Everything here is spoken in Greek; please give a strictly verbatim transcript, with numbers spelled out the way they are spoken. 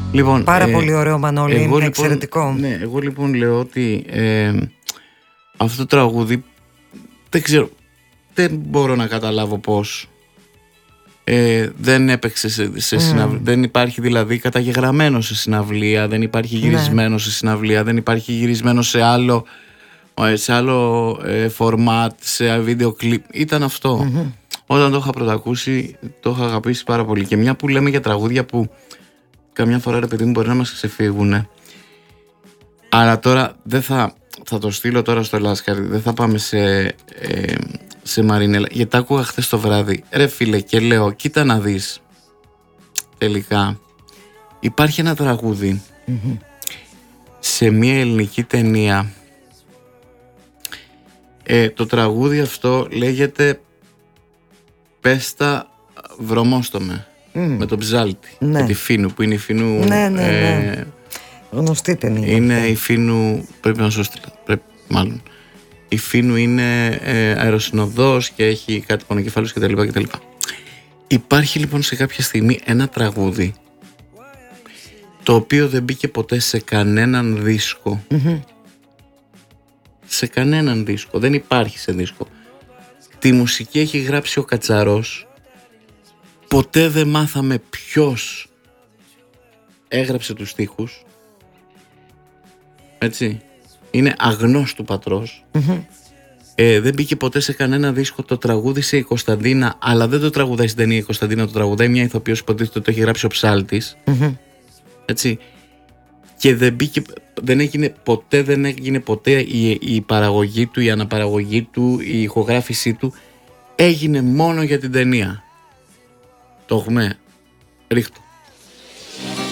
Λοιπόν, Πάρα ε, πολύ ωραίο, Μανώλη, είναι λοιπόν, εξαιρετικό. Ναι, εγώ λοιπόν λέω ότι ε, αυτό το τραγούδι δεν ξέρω, δεν μπορώ να καταλάβω πώς ε, δεν έπαιξε σε, σε mm. συναυλία. Δεν υπάρχει δηλαδή καταγεγραμμένο σε συναυλία, δεν υπάρχει γυρισμένο ναι. σε συναυλία, δεν υπάρχει γυρισμένο σε άλλο, σε άλλο ε, φορμάτ, σε βίντεο κλιπ. Ήταν αυτό. Mm-hmm. Όταν το είχα πρωτακούσει, το είχα αγαπήσει πάρα πολύ. Και μια που λέμε για τραγούδια που καμιά φορά, ρε παιδί μου, μπορεί να μας ξεφύγουν. Αλλά τώρα δεν θα, θα το στείλω τώρα στο Λάσκαρη, δεν θα πάμε σε, ε, σε Μαρινέλα. Γιατί τα άκουγα χθες το βράδυ, ρε φίλε, και λέω, κοίτα να δεις. Τελικά υπάρχει ένα τραγούδι mm-hmm. σε μια ελληνική ταινία. Ε, το τραγούδι αυτό λέγεται «Πέστα βρωμόστομε». Mm. Με τον Ψάλτη, ναι. με τη Φίνου, που είναι η Φίνου. Ναι, ναι, ναι. Ε, γνωστή ταινία. Είναι η Φίνου, πρέπει να σου στείλω, πρέπει, μάλλον. Η Φίνου είναι ε, αεροσυνοδός και έχει κάτι πονοκεφάλους κτλ. κτλ. Υπάρχει λοιπόν σε κάποια στιγμή ένα τραγούδι το οποίο δεν μπήκε ποτέ σε κανέναν δίσκο. Mm-hmm. Σε κανέναν δίσκο, δεν υπάρχει σε δίσκο. Τη μουσική έχει γράψει ο Κατσαρός. Ποτέ δεν μάθαμε ποιος έγραψε τους στίχους. Έτσι. Είναι αγνός του πατρός. Mm-hmm. ε, Δεν μπήκε ποτέ σε κανένα δίσκο. Το τραγούδισε η Κωνσταντίνα, αλλά δεν το τραγουδάει στην ταινία η Κωνσταντίνα, το τραγουδάει μια ηθοποιός που υποτίθεται το έχει γράψει ο Ψάλτης. Mm-hmm. Έτσι. Και δεν μπήκε, δεν έγινε ποτέ, δεν έγινε ποτέ η, η παραγωγή του, η αναπαραγωγή του, η ηχογράφησή του. Έγινε μόνο για την ταινία. Το έχουμε. Ρίχτω.